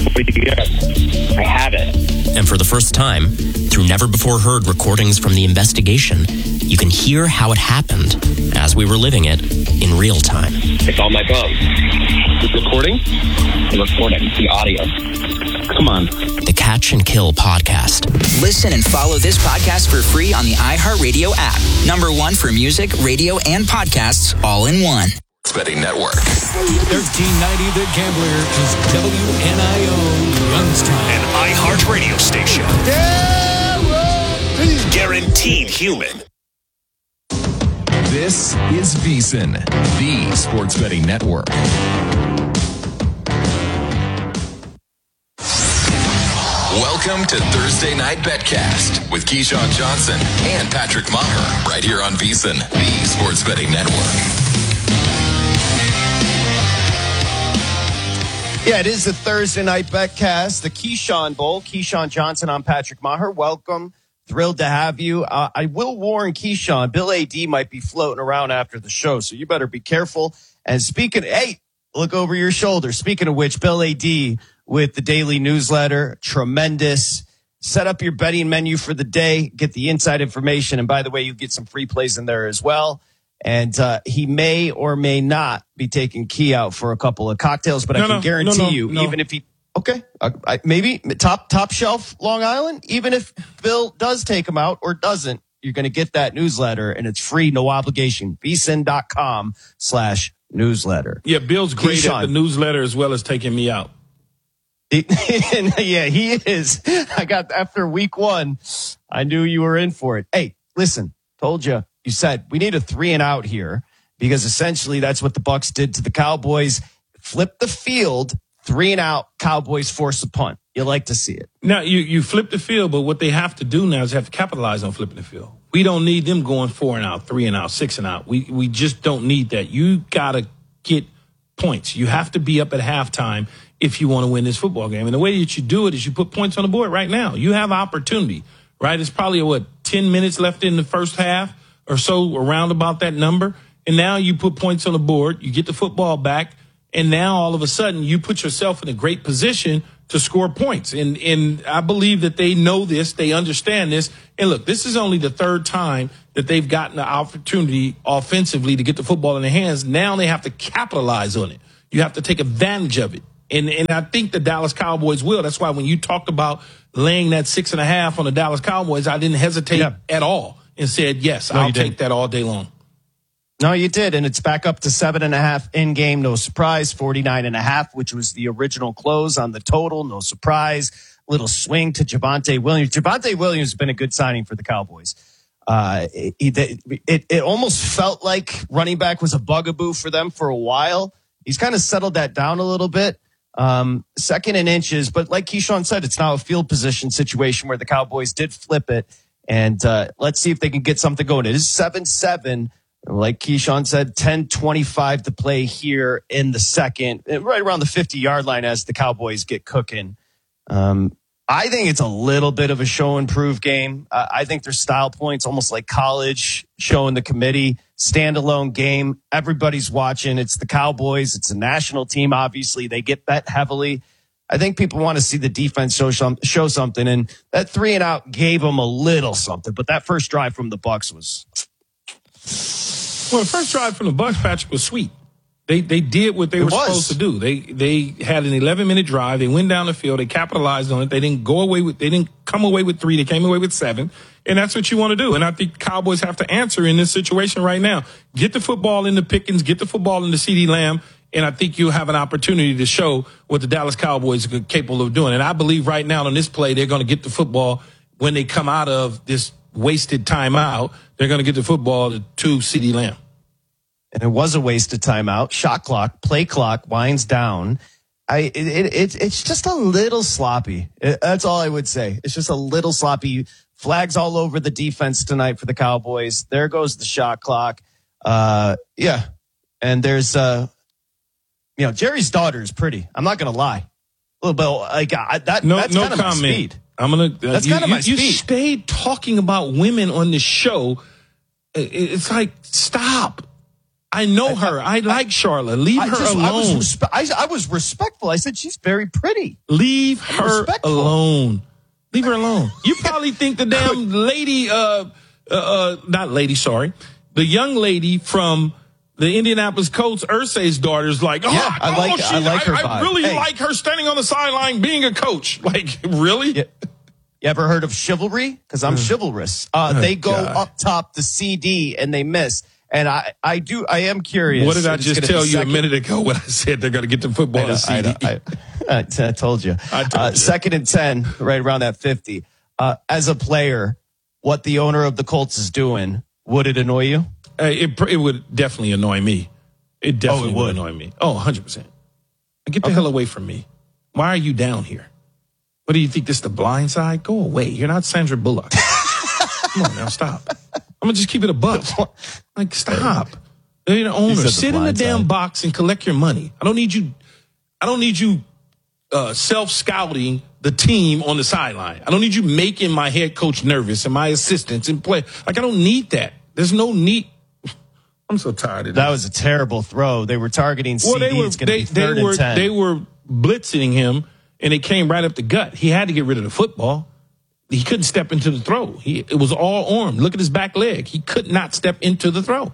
I have it. And for the first time, through never-before-heard recordings from the investigation, you can hear how it happened as we were living it in real time. It's on my phone. It's recording? The recording. The audio. Come on. The Catch and Kill podcast. Listen and follow this podcast for free on the iHeartRadio app. #1 for music, radio, and podcasts, all in one. Betting Network. 1390 The Gambler is WNIO Youngstown. An iHeartRadio station. Guaranteed human. This is VSiN, the Sports Betting Network. Welcome to Thursday Night Betcast with Keyshawn Johnson and Patrick Maher, right here on VSiN, the Sports Betting Network. Yeah, it is the Thursday Night Betcast, the Keyshawn Bowl. Keyshawn Johnson, I'm Patrick Maher. Welcome. Thrilled to have you. I will warn Keyshawn, Bill A.D. might be floating around after the show, so you better be careful. And hey, look over your shoulder. Speaking of which, Bill A.D. with the daily newsletter, tremendous. Set up your betting menu for the day, get the inside information. And by the way, you get some free plays in there as well. And he may or may not be taking Key out for a couple of cocktails, but I can guarantee you, even if he, maybe top shelf Long Island, even if Bill does take him out or doesn't, you're going to get that newsletter and it's free, no obligation. VSiN.com/newsletter. Yeah, Bill's great at the newsletter as well as taking me out. Yeah, he is. After week 1, I knew you were in for it. Hey, listen, told you. You said we need a 3 and out here because essentially that's what the Bucs did to the Cowboys. Flip the field, 3 and out. Cowboys force a punt. You like to see it. Now you flip the field, but what they have to do now is have to capitalize on flipping the field. We don't need them going 4 and out, 3 and out, 6 and out. We just don't need that. You gotta get points. You have to be up at halftime if you want to win this football game. And the way that you do it is you put points on the board right now. You have opportunity, right? It's probably 10 minutes left in the first half or so, around about that number. And now you put points on the board, you get the football back, and now all of a sudden you put yourself in a great position to score points. And I believe that they know this, they understand this. And look, this is only the 3rd time that they've gotten the opportunity offensively to get the football in their hands. Now they have to capitalize on it. You have to take advantage of it. And I think the Dallas Cowboys will. That's why when you talked about laying that 6.5 on the Dallas Cowboys, I didn't hesitate at all and said, yes, I'll take that all day long. No, you did. And it's back up to 7.5 in game. No surprise. 49.5, which was the original close on the total. No surprise. Little swing to Javonte Williams. Javonte Williams has been a good signing for the Cowboys. It almost felt like running back was a bugaboo for them for a while. He's kind of settled that down a little bit. Second in inches, but like Keyshawn said, it's now a field position situation where the Cowboys did flip it. And let's see if they can get something going. It is 7-7. Like Keyshawn said, 10:25 to play here in the second, right around the 50-yard line as the Cowboys get cooking. I think it's a little bit of a show and prove game. I think there's style points, almost like college, showing the committee, standalone game. Everybody's watching. It's the Cowboys. It's a national team. Obviously, they get bet heavily. I think people want to see the defense show something, and that 3-and-out gave them a little something. But that first drive from the Bucs was... Well, the first drive from the Bucs, Patrick, was sweet. They did what they were supposed to do. They had an 11-minute drive. They went down the field. They capitalized on it. They didn't come away with 3. They came away with 7. And that's what you want to do. And I think Cowboys have to answer in this situation right now. Get the football into Pickens, get the football into CeeDee Lamb, and I think you'll have an opportunity to show what the Dallas Cowboys are capable of doing. And I believe right now on this play, they're going to get the football when they come out of this wasted timeout. They're going to get the football to CeeDee Lamb. And it was a wasted timeout. Shot clock, play clock winds down. It's just a little sloppy. That's all I would say. It's just a little sloppy. Flags all over the defense tonight for the Cowboys. There goes the shot clock. Yeah. And there's, Jerry's daughter is pretty. I'm not going to lie. A little bit like that. No, that's no kind of comment. my speed. I'm gonna. That's kind of my speed. You stayed talking about women on the show. It's like, stop. I know her. I like Charlotte. Leave her alone. I was respectful. I said she's very pretty. Leave her alone. Leave her alone. You probably think the damn lady, not lady, sorry, the young lady from the Indianapolis Colts, Irsay's daughter, is like, I like her vibe. I really like her standing on the sideline being a coach. Like, really? Yeah. You ever heard of chivalry? Because I'm chivalrous. They go up top the CD and they miss. And I am curious. What did I just tell you a minute ago when I said they're going to get the football to CD? I told you. Second and 10, right around that 50. As a player, what the owner of the Colts is doing, would it annoy you? It would definitely annoy me. It definitely would annoy me. Oh, 100%. Get the hell away from me. Why are you down here? What do you think, this is The Blind Side? Go away. You're not Sandra Bullock. Come on now, stop. I'm going to just keep it a buck. Like, stop. You're the owner. Sit in the damn box and collect your money. I don't need you self-scouting the team on the sideline. I don't need you making my head coach nervous and my assistants and play. Like, I don't need that. There's no need. I'm so tired of that. That was a terrible throw. They were targeting CD. It's going to be third and 10. They were blitzing him, and it came right up the gut. He had to get rid of the football. He couldn't step into the throw. It was all arm. Look at his back leg. He could not step into the throw.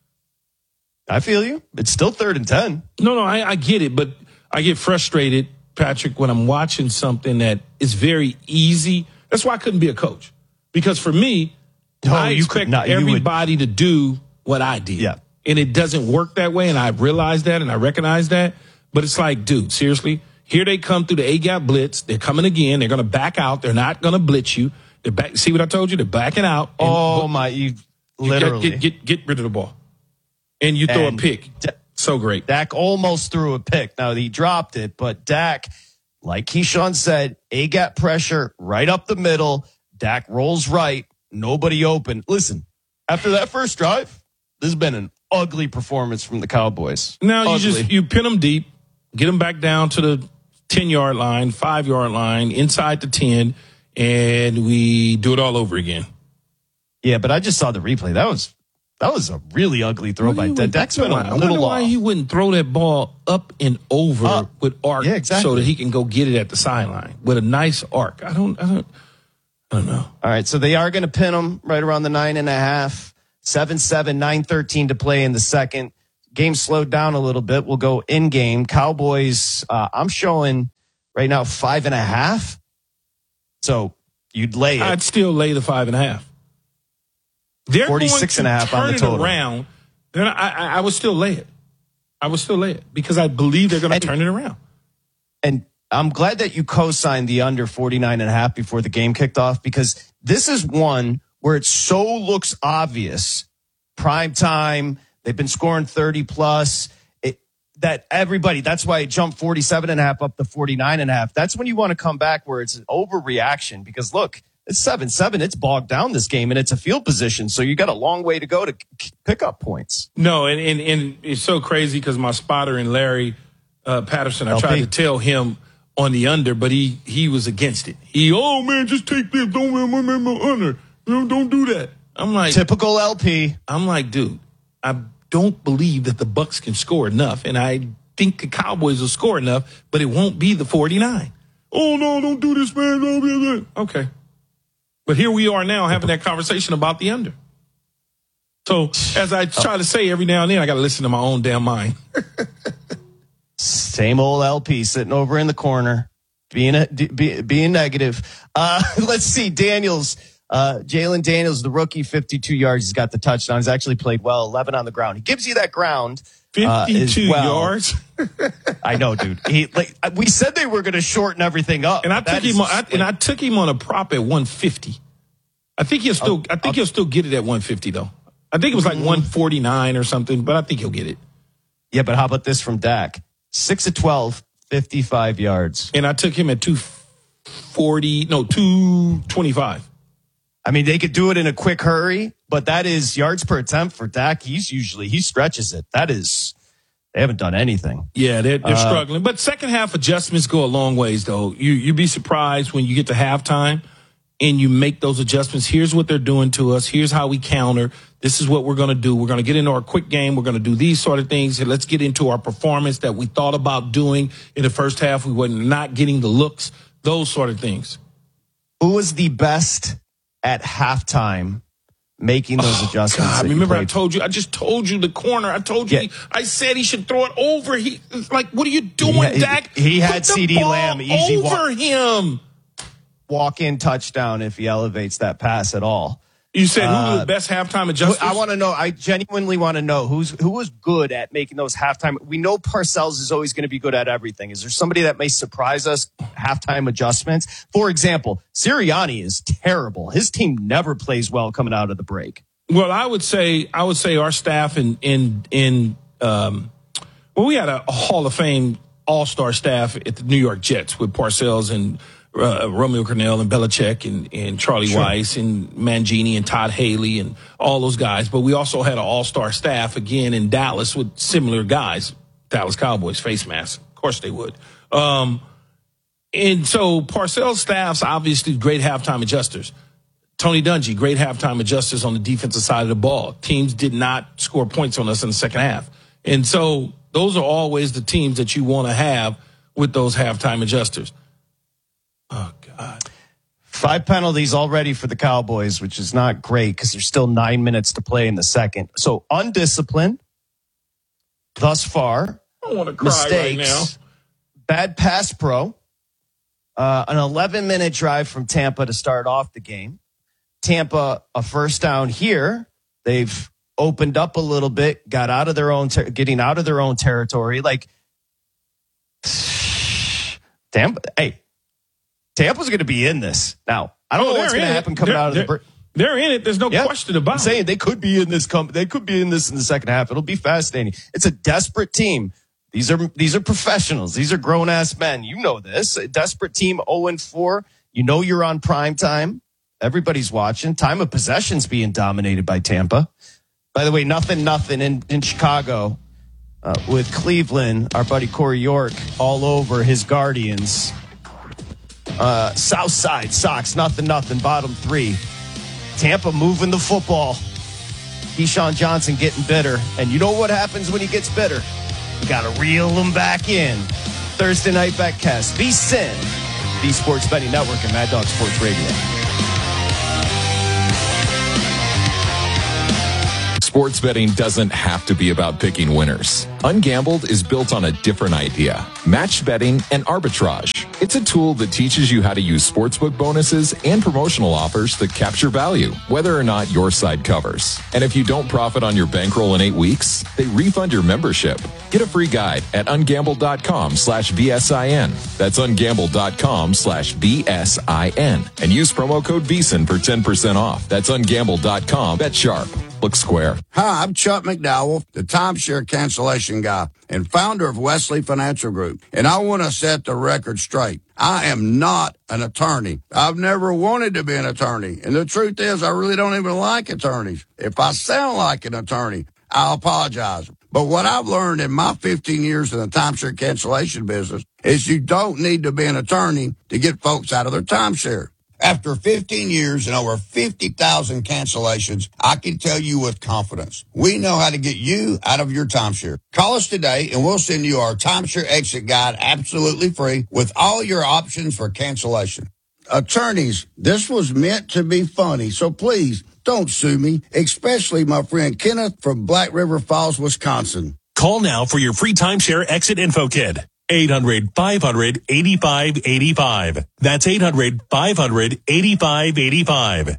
I feel you. It's still third and 10. No, I get it, but I get frustrated, Patrick, when I'm watching something that is very easy. That's why I couldn't be a coach. Because for me, I expect everybody to do what I did. Yeah. And it doesn't work that way, and I realize that, and I recognize that. But it's like, dude, seriously? Here they come through the A-gap blitz. They're coming again. They're going to back out. They're not going to blitz you. They're back. See what I told you? They're backing out. You literally. Get rid of the ball. And you throw a pick. So great. Dak almost threw a pick. Now, he dropped it, but Dak, like Keyshawn said, A-gap pressure right up the middle. Dak rolls right. Nobody open. Listen, after that first drive, this has been an ugly performance from the Cowboys. Now, you pin them deep, get them back down to the 10-yard line, 5-yard line, inside the 10, and we do it all over again. Yeah, but I just saw the replay. That was a really ugly throw by Dak. Dak's been a little off. Why he wouldn't throw that ball up and over with arc so that he can go get it at the sideline with a nice arc. I don't know. All right, so they are going to pin him right around the 9.5. 7-7, 9:13 to play in the second. Game slowed down a little bit. We'll go in game. Cowboys, I'm showing right now 5.5. So you'd lay it. I'd still lay the 5.5. They're 46.5 on the total. Around. I would still lay it. I would still lay it because I believe they're going to turn it around. And I'm glad that you co-signed the under 49.5 before the game kicked off, because this is one where it so looks obvious. Prime time. They've been scoring 30 plus. That everybody, that's why it jumped 47.5 up to 49.5. That's when you want to come back where it's an overreaction, because look, it's 7-7. It's bogged down this game, and it's a field position. So you got a long way to go to pick up points. No, and it's so crazy because my spotter and Larry Patterson, I tried to tell him on the under, but he was against it. Oh man, just take this. Don't remember under. Don't do that. I'm like, typical LP. I'm like, dude, I don't believe that the Bucs can score enough, and I think the Cowboys will score enough, but it won't be the 49. Oh no, don't do this, man. Okay. But here we are now having that conversation about the under. So as I try to say every now and then, I got to listen to my own damn mind. Same old LP sitting over in the corner, being negative. Let's see, Daniels, Jalen Daniels, the rookie, 52 yards. He's got the touchdown. He's actually played well, 11 on the ground. He gives you that ground. 52 yards. I know, dude. We said they were going to shorten everything up. And I took him on a prop at 150. I think he'll still get it at 150 though. I think it was like 149 or something, but I think he'll get it. Yeah, but how about this from Dak? 6 of 12, 55 yards. And I took him at 225. I mean, they could do it in a quick hurry, but that is yards per attempt for Dak. He stretches it. They haven't done anything. Yeah, they're struggling. But second half adjustments go a long ways, though. You'd be surprised when you get to halftime and you make those adjustments. Here's what they're doing to us. Here's how we counter. This is what we're going to do. We're going to get into our quick game. We're going to do these sort of things. And let's get into our performance that we thought about doing in the first half. We were not getting the looks, those sort of things. Who was the best at halftime making those adjustments? God, remember I just told you the corner. I told you, I said he should throw it over. What are you doing, Dak? He had CeeDee Lamb easy over him. Walk-in touchdown if he elevates that pass at all. You said who was the best halftime adjusters? I want to know. I genuinely want to know who was good at making those halftime. We know Parcells is always going to be good at everything. Is there somebody that may surprise us? Halftime adjustments, for example, Sirianni is terrible. His team never plays well coming out of the break. Well, I would say our staff we had a Hall of Fame all-star staff at the New York Jets with Parcells and Romeo Cornell and Belichick and Charlie Weiss and Mangini and Todd Haley and all those guys. But we also had an all-star staff again in Dallas with similar guys. Dallas Cowboys face mask. Of course they would. And so Parcells' staff's obviously great halftime adjusters. Tony Dungy, great halftime adjusters on the defensive side of the ball. Teams did not score points on us in the second half. And so those are always the teams that you want to have with those halftime adjusters. Oh, God. 5 penalties already for the Cowboys, which is not great because there's still 9 minutes to play in the second. So undisciplined thus far. I don't want to cry mistakes, right now. Bad pass pro. An 11-minute drive from Tampa to start off the game. Tampa, a first down here. They've opened up a little bit, got out of their own, getting out of their own territory. Like, Tampa, Tampa's going to be in this. Now, I don't know what's going to happen coming out of the break. They're in it. There's no question about it. I'm saying they could be in this. They could be in this in the second half. It'll be fascinating. It's a desperate team. These are professionals. These are grown-ass men. You know this. A desperate team, 0-4. You know you're on prime time. Everybody's watching. Time of possession's being dominated by Tampa. By the way, nothing in Chicago with Cleveland. Our buddy Corey York all over his Guardians. South Side Sox, nothing, bottom 3. Tampa moving the football. Keyshawn Johnson getting bitter. And you know what happens when he gets bitter? You got to reel him back in. Thursday Night Betcast, VSiN, the Sports Betting Network, and Mad Dog Sports Radio. Sports betting doesn't have to be about picking winners. Ungambled is built on a different idea: matched betting and arbitrage. It's a tool that teaches you how to use sportsbook bonuses and promotional offers that capture value, whether or not your side covers. And if you don't profit on your bankroll in 8 weeks, they refund your membership. Get a free guide at ungambled.com/BSIN. That's ungambled.com/BSIN. And use promo code VEASAN for 10% off. That's ungambled.com. Bet sharp. Look square. Hi, I'm Chuck McDowell, the timeshare cancellation guy and founder of Wesley Financial Group. And I want to set the record straight. I am not an attorney. I've never wanted to be an attorney. And the truth is, I really don't even like attorneys. If I sound like an attorney, I apologize. But what I've learned in my 15 years in the timeshare cancellation business is you don't need to be an attorney to get folks out of their timeshare. After 15 years and over 50,000 cancellations, I can tell you with confidence, we know how to get you out of your timeshare. Call us today and we'll send you our timeshare exit guide absolutely free with all your options for cancellation. Attorneys, this was meant to be funny, so please don't sue me, especially my friend Kenneth from Black River Falls, Wisconsin. Call now for your free timeshare exit info kit. 800-500-8585. That's 800-500-8585.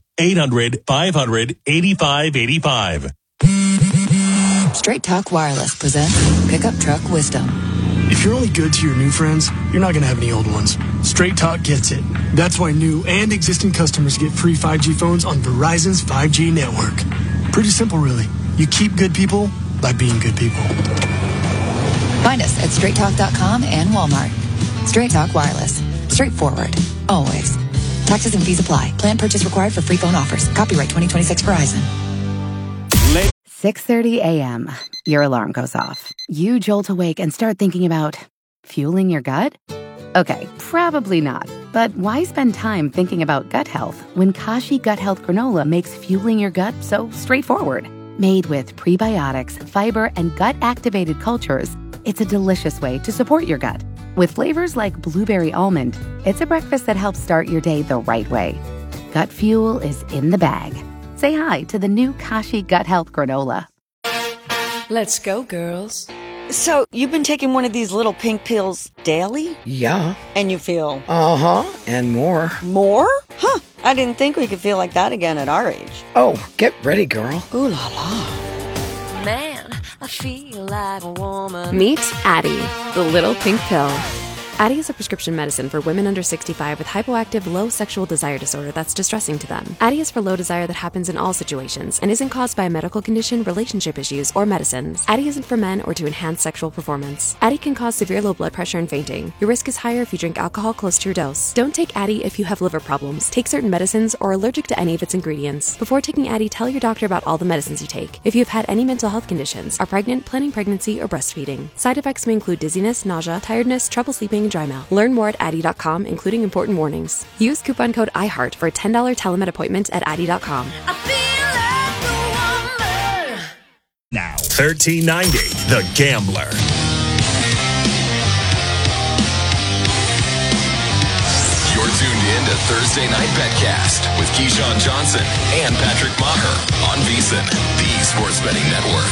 800-500-8585. Straight Talk Wireless presents Pickup Truck Wisdom. If you're only good to your new friends, you're not going to have any old ones. Straight Talk gets it. That's why new and existing customers get free 5G phones on Verizon's 5G network. Pretty simple, really. You keep good people by being good people. Find us at straighttalk.com and Walmart. Straight Talk Wireless. Straightforward. Always. Taxes and fees apply. Plan purchase required for free phone offers. Copyright 2026 Verizon. 6:30 a.m. Your alarm goes off. You jolt awake and start thinking about fueling your gut? Okay, probably not. But why spend time thinking about gut health when Kashi Gut Health Granola makes fueling your gut so straightforward? Made with prebiotics, fiber, and gut-activated cultures, it's a delicious way to support your gut. With flavors like blueberry almond, it's a breakfast that helps start your day the right way. Gut fuel is in the bag. Say hi to the new Kashi Gut Health Granola. Let's go, girls. So, you've been taking one of these little pink pills daily? Yeah. And you feel? Uh-huh, and more. More? Huh, I didn't think we could feel like that again at our age. Oh, get ready, girl. Ooh la la. Man, I feel like a woman. Meet Addyi, the little pink pill. Addyi is a prescription medicine for women under 65 with hypoactive low sexual desire disorder that's distressing to them. Addyi is for low desire that happens in all situations and isn't caused by a medical condition, relationship issues, or medicines. Addyi isn't for men or to enhance sexual performance. Addyi can cause severe low blood pressure and fainting. Your risk is higher if you drink alcohol close to your dose. Don't take Addyi if you have liver problems, take certain medicines, or are allergic to any of its ingredients. Before taking Addyi, tell your doctor about all the medicines you take. If you have had any mental health conditions, are pregnant, planning pregnancy, or breastfeeding. Side effects may include dizziness, nausea, tiredness, trouble sleeping, and dry mouth. Learn more at Addyi.com, including important warnings. Use coupon code IHEART for a $10 telemed appointment at Addyi.com. Now, 1390, The Gambler. You're tuned in to Thursday Night Betcast with Keyshawn Johnson and Patrick Maher on VEASAN, the Sports Betting Network.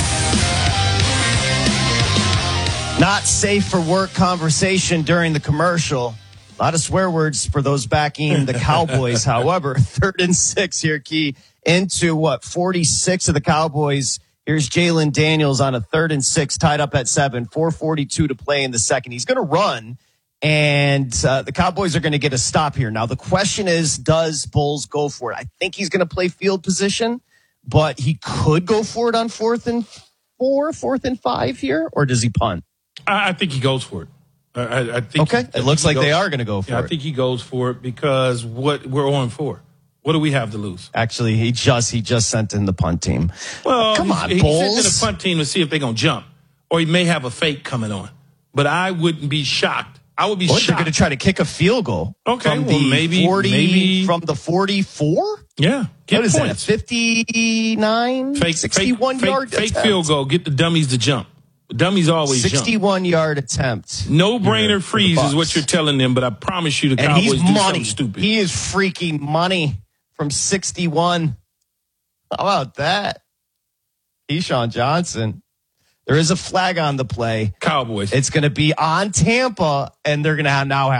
Not safe for work conversation during the commercial. A lot of swear words for those backing the Cowboys. However, 3rd and 6 here, Key, into 46 of the Cowboys. Here's Jalen Daniels on a 3rd and 6, tied up at 7, 4:42 to play in the second. He's going to run, and the Cowboys are going to get a stop here. Now, the question is, does Bowles go for it? I think he's going to play field position, but he could go for it on 4th and 4, 4th and 5 here, or does he punt? I think he goes for it. I think. Okay, it looks like they are going to go for it. I think he goes for it because what we're on for. What do we have to lose? Actually, he just sent in the punt team. Well, come on, he Bowles. sent in the punt team to see if they're going to jump, or he may have a fake coming on. But I wouldn't be shocked. I would be shocked. They're going to try to kick a field goal. Okay, from well, the maybe 40, from the 44. Yeah, get what is points. That? 59, 61 yard fake attempt. field goal. Get the dummies to jump. Dummies always 61 yard attempt. No brainer freeze is what you're telling them, but I promise you the and Cowboys he's do money. something stupid. He is freaking money from 61. How about that? Keyshawn Johnson. There is a flag on the play. Cowboys. It's going to be on Tampa, and they're going to now have